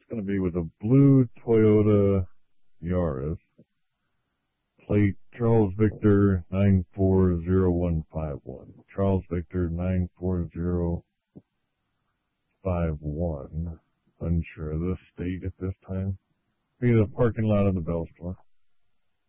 going to be with a blue Toyota Yaris. Plate Charles Victor 940151. Charles Victor 94051. Unsure of the state at this time. Be the parking lot of the Bell Store.